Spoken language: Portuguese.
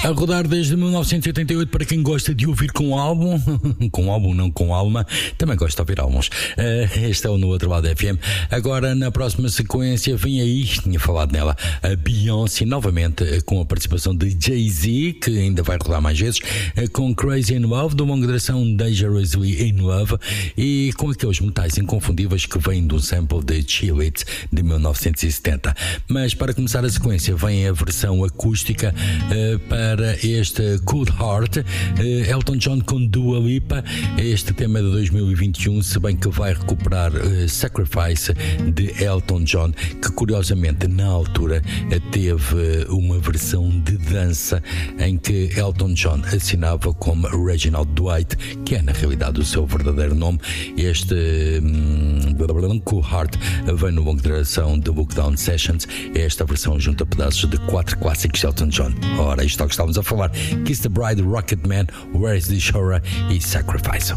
A rodar desde 1988 para quem gosta de ouvir com álbum, com álbum não com alma, também gosta de ouvir álbuns. Este é o No Outro Lado FM. Agora na próxima sequência vem aí, tinha falado nela, a Beyoncé novamente com a participação de Jay-Z, que ainda vai rodar mais vezes, com Crazy in Love, de longa duração Dangerously in Love, e com aqueles metais inconfundíveis que vêm de um sample de Chill It de 1970. Mas para começar a sequência vem a versão acústica para este Cold Heart, Elton John com Dua Lipa. Este tema é de 2021, se bem que vai recuperar Sacrifice de Elton John, que curiosamente na altura teve uma versão de dança em que Elton John assinava como Reginald Dwight, que é na realidade o seu verdadeiro nome. Este Cool Heart vem no longa duração de Lookdown Sessions. Esta versão junta pedaços de 4 clássicos de Elton John. Ora, isto é o que estávamos a falar: Kiss the Bride, Rocket Man, Where is the Shore e Sacrifice.